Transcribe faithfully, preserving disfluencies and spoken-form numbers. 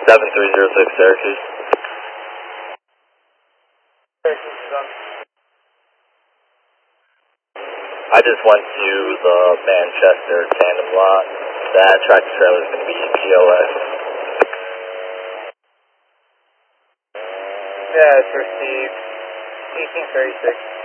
seven three zero six Syracuse. I just went to the Manchester tandem lot. That tractor trailer is going to be P O S. Yeah, it's received. eighteen thirty-six.